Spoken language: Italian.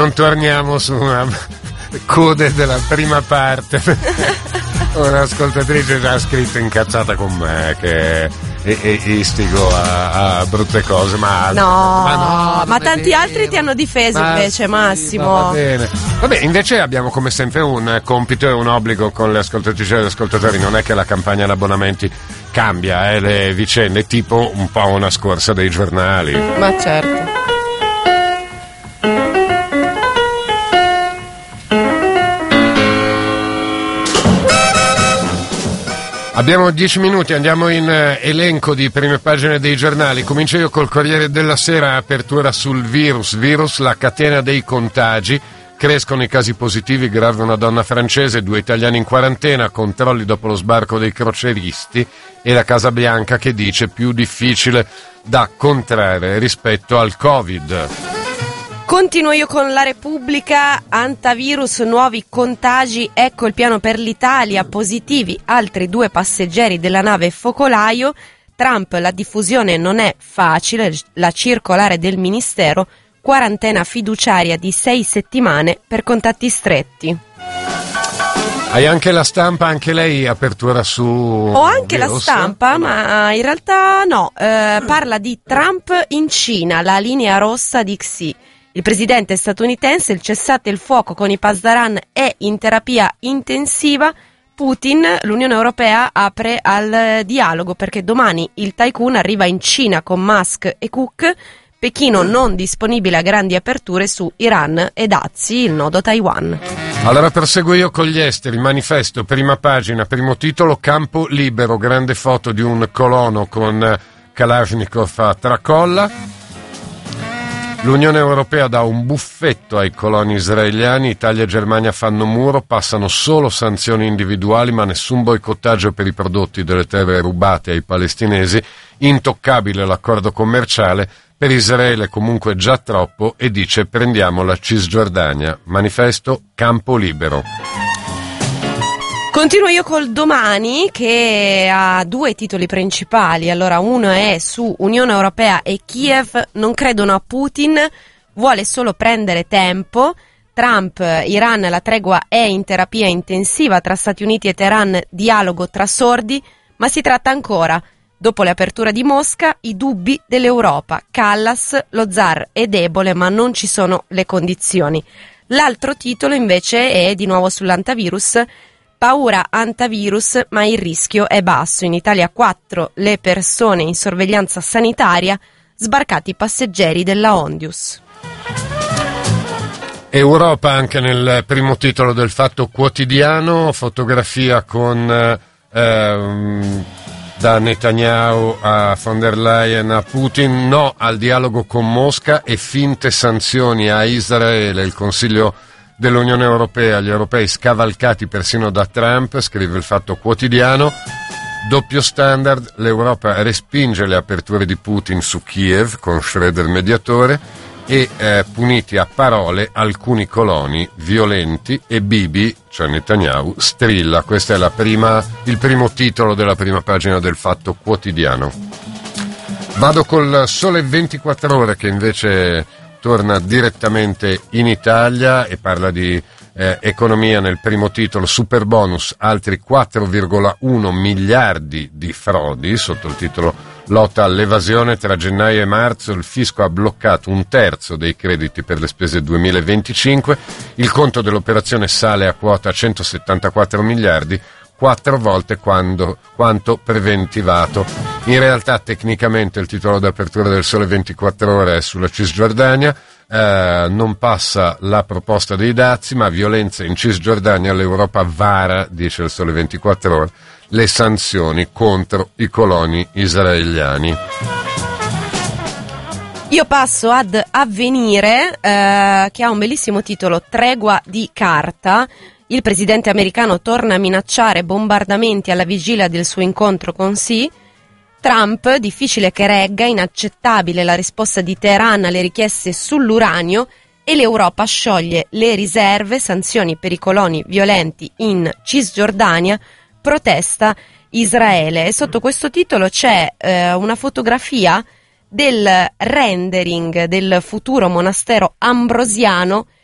non torniamo su una code della prima parte. Un'ascoltatrice già ha scritto incazzata con me che istigo a brutte cose, ma tanti altri ti hanno difeso invece, Massimo. Va bene. Vabbè, invece abbiamo come sempre un compito e un obbligo con le ascoltatrici e gli ascoltatori. Non è che la campagna di abbonamenti cambia, le vicende, tipo un po' una scorsa dei giornali. Ma certo. Abbiamo 10 minuti, andiamo in elenco di prime pagine dei giornali. Comincio io col Corriere della Sera, apertura sul virus, la catena dei contagi. Crescono i casi positivi, grave una donna francese, 2 italiani in quarantena, controlli dopo lo sbarco dei crocieristi e la Casa Bianca che dice più difficile da contrarre rispetto al Covid. Continuo io con la Repubblica, antivirus, nuovi contagi, ecco il piano per l'Italia, positivi altri 2 passeggeri della nave Focolaio, Trump, la diffusione non è facile, la circolare del Ministero, quarantena fiduciaria di 6 settimane per contatti stretti. Hai anche la Stampa, anche lei apertura su... Ho anche la Stampa, ma in realtà no, parla di Trump in Cina, la linea rossa di Xi. Il presidente statunitense, il cessate il fuoco con i Pasdaran è in terapia intensiva. Putin, l'Unione Europea apre al dialogo perché domani il tycoon arriva in Cina con Musk e Cook. Pechino non disponibile a grandi aperture su Iran e dazi il nodo Taiwan. Allora proseguo io con gli esteri. Manifesto, prima pagina, primo titolo, campo libero, grande foto di un colono con Kalashnikov a tracolla. L'Unione Europea dà un buffetto ai coloni israeliani, Italia e Germania fanno muro, passano solo sanzioni individuali ma nessun boicottaggio per i prodotti delle terre rubate ai palestinesi, intoccabile l'accordo commerciale, per Israele comunque già troppo e dice prendiamo la Cisgiordania. Manifesto, campo libero. Continuo io col Domani che ha 2 titoli principali. Allora, uno è su Unione Europea e Kiev non credono a Putin, vuole solo prendere tempo. Trump, Iran, la tregua è in terapia intensiva tra Stati Uniti e Teheran, dialogo tra sordi, ma si tratta ancora. Dopo le aperture di Mosca, i dubbi dell'Europa. Callas, lo zar è debole ma non ci sono le condizioni. L'altro titolo invece è di nuovo sull'antivirus. Paura antivirus, ma il rischio è basso. In Italia 4 le persone in sorveglianza sanitaria, sbarcati i passeggeri della Ondius. Europa anche nel primo titolo del Fatto Quotidiano, fotografia con da Netanyahu a von der Leyen a Putin, no al dialogo con Mosca e finte sanzioni a Israele. Il Consiglio dell'Unione Europea, gli europei scavalcati persino da Trump, scrive il Fatto Quotidiano. Doppio standard, l'Europa respinge le aperture di Putin su Kiev con Schroeder mediatore e puniti a parole alcuni coloni violenti e Bibi, cioè Netanyahu, strilla. Questo è il primo titolo della prima pagina del Fatto Quotidiano. Vado col Sole 24 Ore che invece torna direttamente in Italia e parla di economia nel primo titolo, super bonus, altri 4,1 miliardi di frodi, sotto il titolo lotta all'evasione. Tra gennaio e marzo il fisco ha bloccato 1/3 dei crediti per le spese 2025, il conto dell'operazione sale a quota 174 miliardi, 4 volte quanto preventivato. In realtà tecnicamente il titolo d'apertura del Sole 24 Ore è sulla Cisgiordania, non passa la proposta dei dazi, ma violenza in Cisgiordania, l'Europa vara, dice il Sole 24 Ore, le sanzioni contro i coloni israeliani. Io passo ad Avvenire, che ha un bellissimo titolo, Tregua di carta. Il presidente americano torna a minacciare bombardamenti alla vigilia del suo incontro con Xi. Trump, difficile che regga, inaccettabile la risposta di Teheran alle richieste sull'uranio e l'Europa scioglie le riserve, sanzioni per i coloni violenti in Cisgiordania, protesta Israele. E sotto questo titolo c'è una fotografia del rendering del futuro monastero ambrosiano